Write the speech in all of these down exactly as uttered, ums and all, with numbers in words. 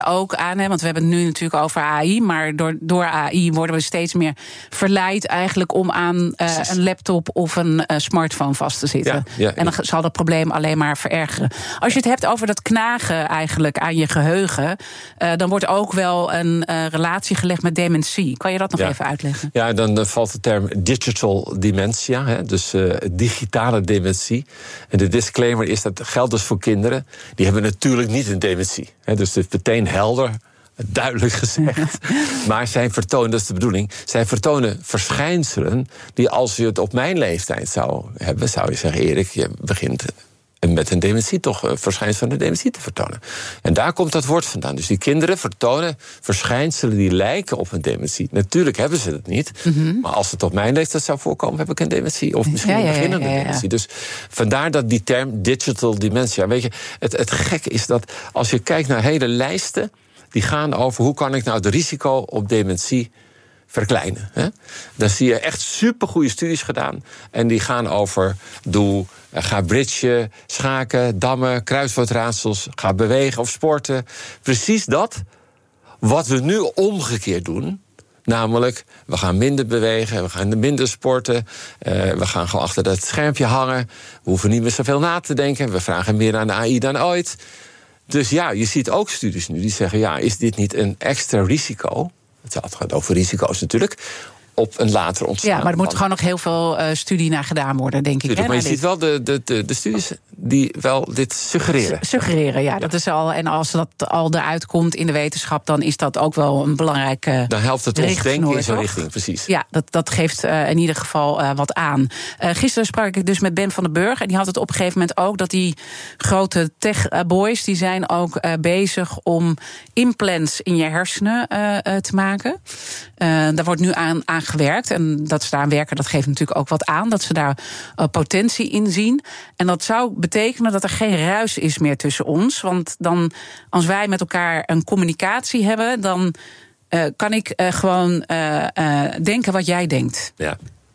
ook aan, hè, want we hebben het nu natuurlijk over A I, maar door, door A I worden we steeds meer verleid eigenlijk om aan uh, een laptop of een uh, smartphone vast te zitten. Ja, ja, ja. En dan zal dat probleem alleen maar verergeren. Als je het hebt over dat knagen eigenlijk aan je geheugen, uh, dan wordt ook wel een uh, relatie gelegd met dementie. Kan je dat nog ja. even uitleggen? Ja, dan uh, valt de term digital dementia, hè, dus uh, digitale dementie. En de disclaimer is dat geldt dus voor kinderen. Die hebben natuurlijk niet een dementie. Hè, dus het is meteen helder, duidelijk gezegd. Maar zij vertonen, dat is de bedoeling, zij vertonen verschijnselen die als je het op mijn leeftijd zou hebben, zou je zeggen, Erik, je begint met een dementie toch verschijnselen van een dementie te vertonen. En daar komt dat woord vandaan. Dus die kinderen vertonen verschijnselen die lijken op een dementie. Natuurlijk hebben ze het niet, mm-hmm. maar als het op mijn leeftijd zou voorkomen, heb ik een dementie. Of misschien ja, ja, een beginnende ja, ja, ja. dementie. Dus vandaar dat die term digital dementia. Weet je, het, het gekke is dat als je kijkt naar hele lijsten die gaan over hoe kan ik nou het risico op dementie verkleinen. Hè? Dan zie je echt supergoeie studies gedaan. En die gaan over, doe, ga bridgen, schaken, dammen, kruiswoordraadsels, ga bewegen of sporten. Precies dat wat we nu omgekeerd doen. Namelijk, we gaan minder bewegen, we gaan minder sporten. Uh, we gaan gewoon achter dat schermpje hangen. We hoeven niet meer zoveel na te denken. We vragen meer aan de A I dan ooit. Dus ja, je ziet ook studies nu die zeggen, ja, is dit niet een extra risico? Het gaat over risico's natuurlijk, op een later ontstaan. Ja, maar er moet gewoon nog heel veel uh, studie naar gedaan worden, denk ik. Hè, maar je ziet wel de, de, de, de studies die wel dit suggereren. S- suggereren, ja, ja. Dat is al. En als dat al eruit komt in de wetenschap, dan is dat ook wel een belangrijke. Dan helpt het ons denken in zo'n richting, precies. Ja, dat, dat geeft uh, in ieder geval uh, wat aan. Uh, gisteren sprak ik dus met Ben van den Burg en die had het op een gegeven moment ook dat die grote tech-boys, die zijn ook uh, bezig om implants in je hersenen uh, uh, te maken. Uh, daar wordt nu aan, aan gewerkt. En dat ze daar aan werken, dat geeft natuurlijk ook wat aan. Dat ze daar uh, potentie in zien. En dat zou betekenen dat er geen ruis is meer tussen ons. Want dan, als wij met elkaar een communicatie hebben, dan uh, kan ik uh, gewoon uh, uh, denken wat jij denkt. Ja.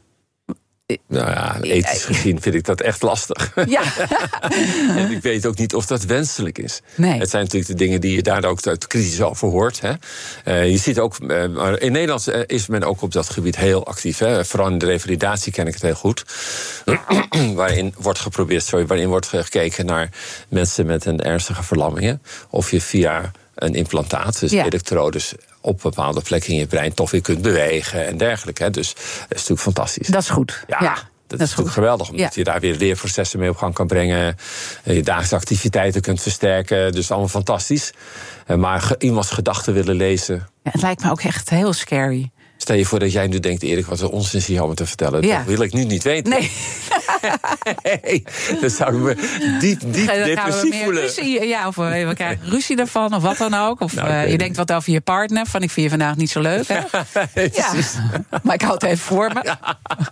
Nou ja, ethisch gezien vind ik dat echt lastig. Ja. En ik weet ook niet of dat wenselijk is. Nee. Het zijn natuurlijk de dingen die je daar ook kritisch over hoort. Hè. Uh, je ziet ook, uh, in Nederland is men ook op dat gebied heel actief. Hè. Vooral in de revalidatie ken ik het heel goed. waarin wordt geprobeerd, sorry, waarin wordt gekeken naar mensen met een ernstige verlammingen. Of je via een implantaat, dus ja. elektrodes op bepaalde plekken in je brein toch weer kunt bewegen en dergelijke. Hè. Dus dat is natuurlijk fantastisch. Dat is goed. Ja, ja. dat, dat is is goed. geweldig, omdat ja. je daar weer leerprocessen mee op gang kan brengen. Je dagelijkse activiteiten kunt versterken. Dus allemaal fantastisch. Maar iemands gedachten willen lezen. Ja, het lijkt me ook echt heel scary. Stel je voor dat jij nu denkt, Erik, wat er onzin is hier allemaal te vertellen. Ja. Dat wil ik nu niet weten. Nee. hey, dan zou ik me diep, diep dan depressief voelen. Ruzie, ja, of we krijgen ruzie daarvan, of wat dan ook. Of nou, uh, je denkt wat over je partner, van ik vind je vandaag niet zo leuk. Hè? Ja, maar ik hou het even voor me. Ja.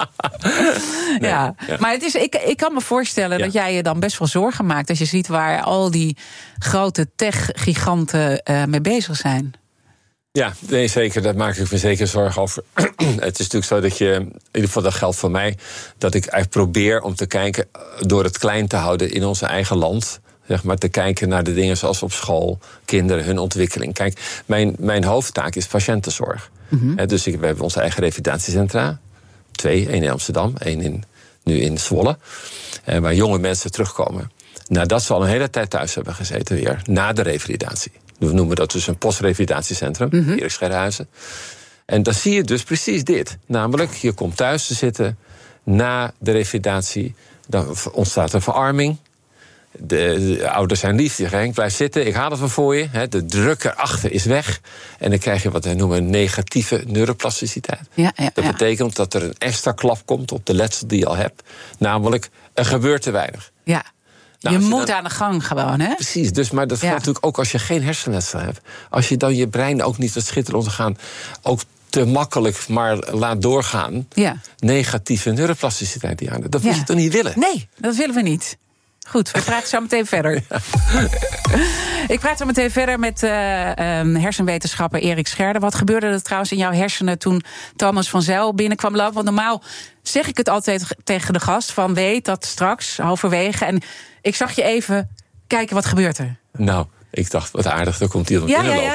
Nee, ja. Ja. Maar het is, ik, ik kan me voorstellen ja. dat jij je dan best wel zorgen maakt als je ziet waar al die grote tech-giganten uh, mee bezig zijn. Ja, nee, zeker. Daar maak ik me zeker zorgen over. Het is natuurlijk zo dat je, in ieder geval dat geldt voor mij, dat ik eigenlijk probeer om te kijken, door het klein te houden in ons eigen land, zeg maar, te kijken naar de dingen zoals op school, kinderen, hun ontwikkeling. Kijk, mijn, mijn hoofdtaak is patiëntenzorg. Mm-hmm. Dus ik, we hebben onze eigen revalidatiecentra. Twee, één in Amsterdam, één in, nu in Zwolle. Waar jonge mensen terugkomen nadat ze al een hele tijd thuis hebben gezeten weer, na de revalidatie. We noemen dat dus een postrevalidatiecentrum, mm-hmm. Erik Scherhuizen. En dan zie je dus precies dit. Namelijk, je komt thuis te zitten na de revalidatie. Dan ontstaat een verarming. De, de ouders zijn lief, die zeggen, blijf zitten, ik haal het wel voor je. He, de druk erachter is weg. En dan krijg je wat wij noemen negatieve neuroplasticiteit. Ja, ja, dat ja. betekent dat er een extra klap komt op de letsel die je al hebt. Namelijk, er gebeurt te weinig. Ja. Nou, je, je moet dan aan de gang gewoon, hè? Precies, dus, maar dat ja. geldt natuurlijk ook als je geen hersenletsel hebt. Als je dan je brein ook niet wat schitterend gaan, ook te makkelijk maar laat doorgaan. Ja. Negatieve neuroplasticiteit die aan. Dat moet ja. je toch niet willen? Nee, dat willen we niet. Goed, we praten zo meteen verder. Ja. Ik praat zo meteen verder met uh, um, hersenwetenschapper Erik Scherder. Wat gebeurde er trouwens in jouw hersenen toen Thomas van Zijl binnenkwam lopen? Want normaal zeg ik het altijd tegen de gast, van weet dat straks, halverwege. En ik zag je even kijken, wat gebeurt er? Nou, Ik dacht, wat aardig, daar komt iemand ja, binnenlopen. Ja,